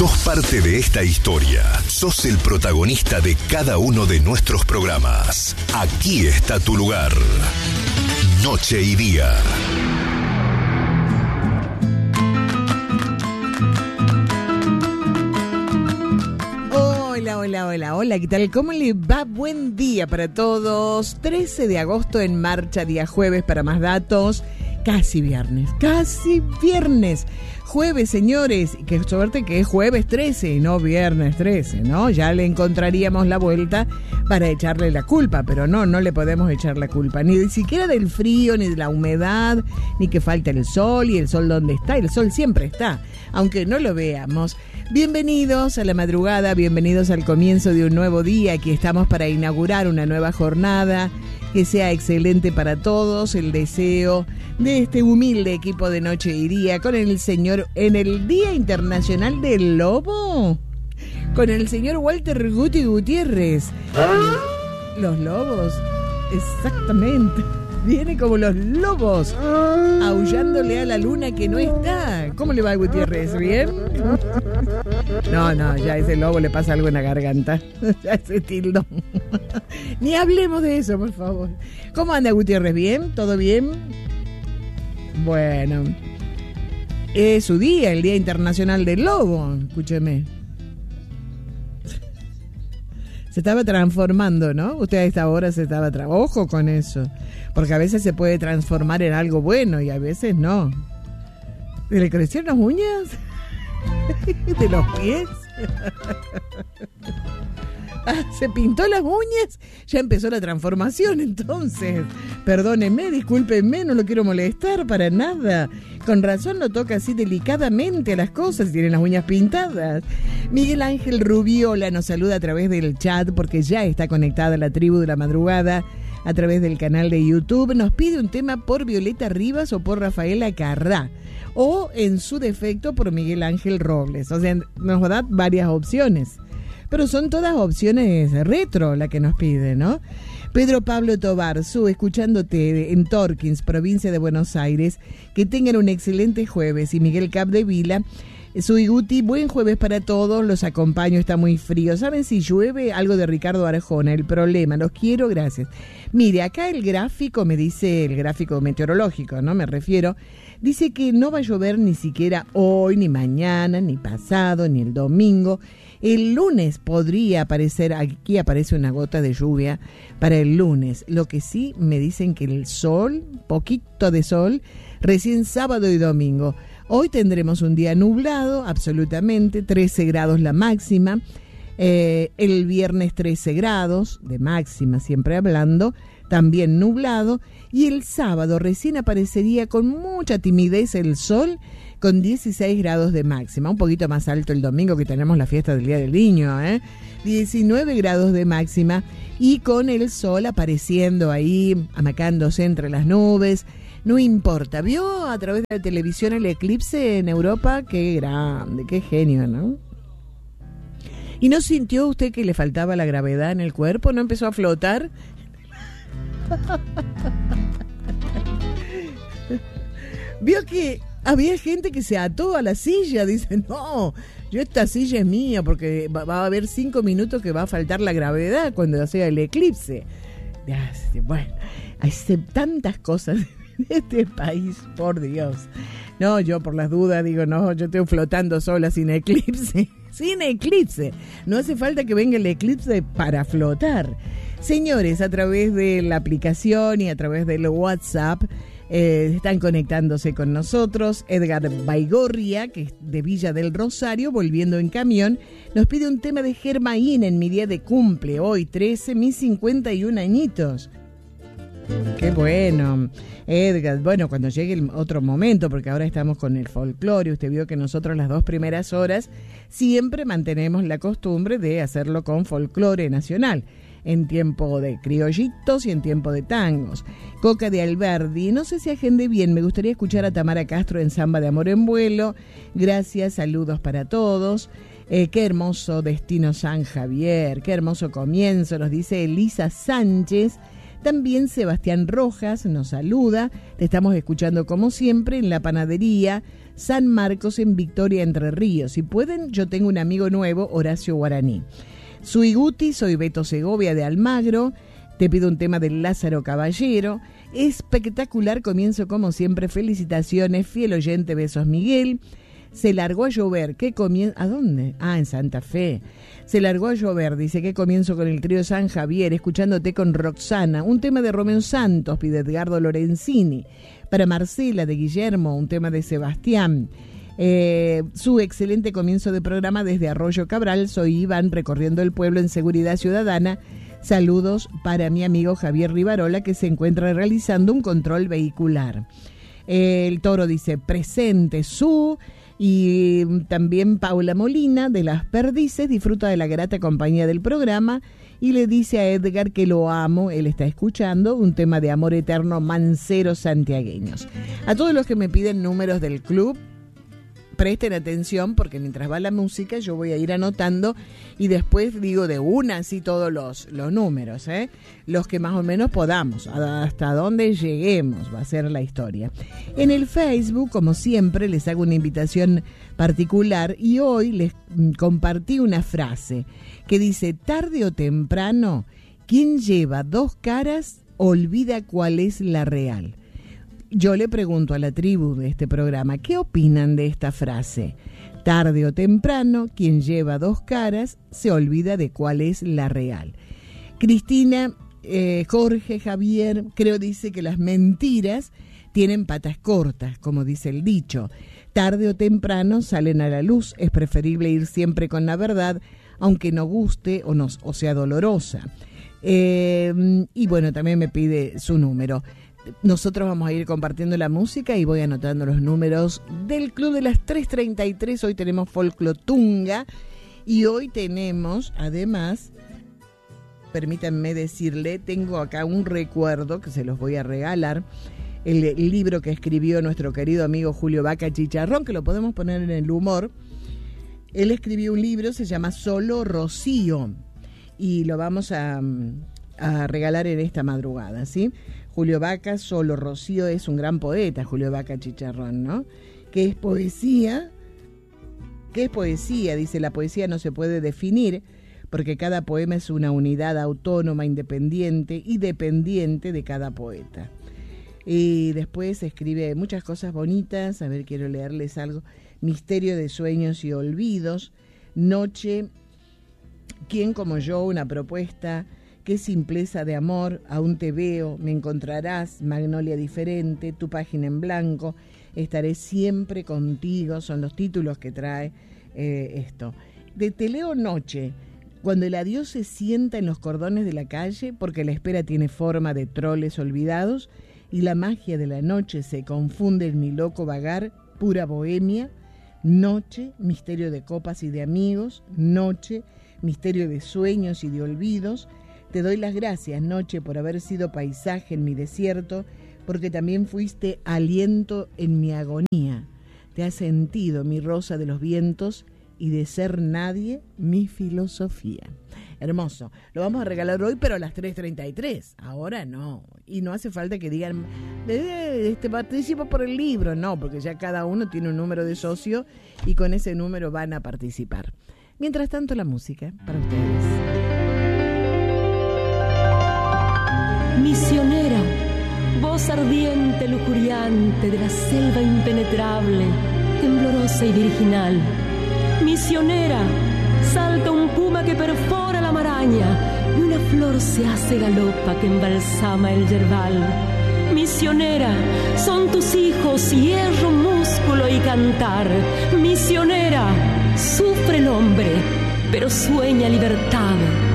Sos parte de esta historia. Sos el protagonista de cada uno de nuestros programas. Aquí está tu lugar. Noche y Día. Hola, ¿qué tal? ¿Cómo le va? Buen día para todos. 13 de agosto en marcha, día jueves para más datos. Casi viernes. Jueves, señores, qué suerte que es jueves 13 y no viernes 13, ¿no? Ya le encontraríamos la vuelta para echarle la culpa, pero no le podemos echar la culpa, ni siquiera del frío, ni de la humedad, ni que falta el sol, y el sol ¿dónde está? El sol siempre está, aunque no lo veamos. Bienvenidos a la madrugada, bienvenidos al comienzo de un nuevo día. Aquí estamos para inaugurar una nueva jornada. Que sea excelente para todos, el deseo de este humilde equipo de Noche y Día con el señor, en el Día Internacional del Lobo, con el señor Walter Guti Gutiérrez. Los lobos, exactamente. Viene como los lobos, aullándole a la luna que no está. ¿Cómo le va, Gutiérrez? ¿Bien? No, ya a ese lobo le pasa algo en la garganta. Ya ese tildo. Ni hablemos de eso, por favor. ¿Cómo anda, Gutiérrez? ¿Bien? ¿Todo bien? Bueno. Es su día, el Día Internacional del Lobo. Escúcheme. Se estaba transformando, ¿no? Usted a esta hora se estaba... Ojo con eso. Porque a veces se puede transformar en algo bueno y a veces no. ¿Le crecieron las uñas? ¿De los pies? ¿Se pintó las uñas? Ya empezó la transformación, entonces. Perdónenme, discúlpenme, no lo quiero molestar para nada. Con razón lo toca así delicadamente a las cosas y tienen las uñas pintadas. Miguel Ángel Rubiola nos saluda a través del chat porque ya está conectada a la tribu de la madrugada a través del canal de YouTube. Nos pide un tema por Violeta Rivas o por Rafaela Carrá, o en su defecto por Miguel Ángel Robles. O sea, nos da varias opciones, pero son todas opciones retro la que nos pide, ¿no? Pedro Pablo Tobarzu, escuchándote en Torkins, provincia de Buenos Aires. Que tengan un excelente jueves. Y Miguel Capdevila, soy Guti, buen jueves para todos, los acompaño, está muy frío. ¿Saben si llueve? Algo de Ricardo Arjona, el problema, los quiero, gracias. Mire, acá el gráfico, me dice, el gráfico meteorológico, ¿no? Me refiero, dice que no va a llover ni siquiera hoy, ni mañana, ni pasado, ni el domingo. El lunes podría aparecer, aquí aparece una gota de lluvia para el lunes. Lo que sí me dicen que el sol, poquito de sol, recién sábado y domingo. Hoy tendremos un día nublado, absolutamente, 13 grados la máxima. El viernes 13 grados de máxima, siempre hablando, también nublado. Y el sábado recién aparecería con mucha timidez el sol, con 16 grados de máxima, un poquito más alto el domingo que tenemos la fiesta del Día del Niño, 19 grados de máxima y con el sol apareciendo ahí, amacándose entre las nubes. No importa, ¿vio a través de la televisión el eclipse en Europa? Qué grande, qué genio, ¿no? ¿Y no sintió usted que le faltaba la gravedad en el cuerpo? ¿No empezó a flotar? ¿Vio que había gente que se ató a la silla? Dice, no, esta silla es mía porque va a haber 5 minutos que va a faltar la gravedad cuando sea el eclipse. Bueno, hay tantas cosas en este país, por Dios. No, yo por las dudas digo, no, yo estoy flotando sola sin eclipse. Sin eclipse. No hace falta que venga el eclipse para flotar. Señores, a través de la aplicación y a través del WhatsApp, están conectándose con nosotros. Edgar Baigorria, que es de Villa del Rosario, volviendo en camión, nos pide un tema de Germain en mi día de cumple, hoy 13, mis 51 añitos. Qué bueno, Edgar. Bueno, cuando llegue el otro momento, porque ahora estamos con el folclore. Usted vio que nosotros las 2 primeras horas siempre mantenemos la costumbre de hacerlo con folclore nacional, en tiempo de criollitos y en tiempo de tangos. Coca de Alberdi, no sé si agende bien, me gustaría escuchar a Tamara Castro en Samba de Amor en Vuelo. Gracias, saludos para todos. Qué hermoso destino San Javier, qué hermoso comienzo, nos dice Elisa Sánchez También Sebastián Rojas nos saluda. Te estamos escuchando como siempre en la panadería San Marcos en Victoria, Entre Ríos. Si pueden, yo tengo un amigo nuevo, Horacio Guaraní. Suiguti, soy Beto Segovia de Almagro. Te pido un tema del Lázaro Caballero. Espectacular comienzo como siempre. Felicitaciones, fiel oyente, besos Miguel. Se largó a llover, ¿qué comienzo? ¿A dónde? Ah, en Santa Fe. Se largó a llover, dice, que comienzo con el trío San Javier, escuchándote con Roxana. Un tema de Romeo Santos, pide Edgardo Lorenzini. Para Marcela de Guillermo, un tema de Sebastián. Su excelente comienzo de programa desde Arroyo Cabral. Soy Iván, recorriendo el pueblo en Seguridad Ciudadana. Saludos para mi amigo Javier Rivarola, que se encuentra realizando un control vehicular. El Toro dice, presente su... Y también Paula Molina de Las Perdices disfruta de la grata compañía del programa y le dice a Edgar que lo amo. Él está escuchando un tema de amor eterno, Manceros Santiagueños. A todos los que me piden números del club, presten atención, porque mientras va la música yo voy a ir anotando y después digo de una así todos los números, los que más o menos podamos, hasta donde lleguemos va a ser la historia. En el Facebook, como siempre, les hago una invitación particular y hoy les compartí una frase que dice: tarde o temprano, quien lleva dos caras olvida cuál es la real. Yo le pregunto a la tribu de este programa, ¿qué opinan de esta frase? Tarde o temprano, quien lleva dos caras se olvida de cuál es la real. Cristina, Jorge, Javier, creo dice que las mentiras tienen patas cortas, como dice el dicho. Tarde o temprano salen a la luz, es preferible ir siempre con la verdad, aunque no guste o sea dolorosa. Y bueno, también me pide su número. Nosotros vamos a ir compartiendo la música y voy anotando los números del Club de las 3:33. Hoy tenemos Folclotunga y hoy tenemos, además, permítanme decirle, tengo acá un recuerdo que se los voy a regalar. El libro que escribió nuestro querido amigo Julio Vaca Chicharrón, que lo podemos poner en el humor. Él escribió un libro, se llama Solo Rocío, y lo vamos a regalar en esta madrugada, ¿sí? Julio Vaca, Solo Rocío, es un gran poeta, Julio Vaca Chicharrón, ¿no? ¿Qué es poesía? ¿Qué es poesía? Dice, la poesía no se puede definir porque cada poema es una unidad autónoma, independiente y dependiente de cada poeta. Y después escribe muchas cosas bonitas, a ver, quiero leerles algo. Misterio de sueños y olvidos, Noche, ¿quién como yo? Una propuesta... Qué simpleza de amor, aún te veo, me encontrarás, Magnolia diferente, tu página en blanco, estaré siempre contigo, son los títulos que trae esto. Te leo Noche, cuando el adiós se sienta en los cordones de la calle, porque la espera tiene forma de troles olvidados, y la magia de la noche se confunde en mi loco vagar, pura bohemia. Noche, misterio de copas y de amigos, noche, misterio de sueños y de olvidos. Te doy las gracias, Noche, por haber sido paisaje en mi desierto, porque también fuiste aliento en mi agonía. Te has sentido mi rosa de los vientos y de ser nadie mi filosofía. Hermoso. Lo vamos a regalar hoy, pero a las 3:33. Ahora no. Y no hace falta que digan, participa por el libro. No, porque ya cada uno tiene un número de socio y con ese número van a participar. Mientras tanto, la música para ustedes. Misionera, voz ardiente, lujuriante de la selva impenetrable, temblorosa y virginal. Misionera, salta un puma que perfora la maraña y una flor se hace galopa que embalsama el yerbal. Misionera, son tus hijos hierro, músculo y cantar. Misionera, sufre el hombre, pero sueña libertad.